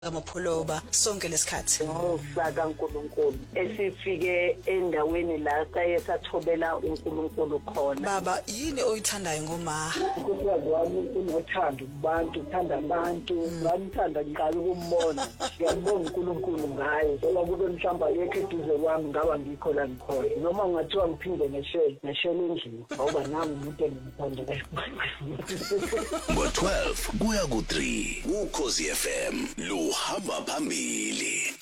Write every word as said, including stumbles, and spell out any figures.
Amapholoba sonke lesikhathi ngosaka uNkulunkulu esifike endaweni la saye sathobela uNkulunkulu khona. Baba yini oyithandayo ngoma? Unkulunkulu wami unothando kubantu, uthanda abantu, ngimthanda ngiqala ukumbona. Ngiyabonga uNkulunkulu ngayo. Ngoba kube mhlamba yekho eduze kwami ngaba ngikho la ngikhona. Noma ngathiwa ngiphinde ngeshele, ngeshele endlini. Ngoba nami umuntu engimthandayo. Ngo twelve kuya ku three uKhosi F M lo hamba phambili.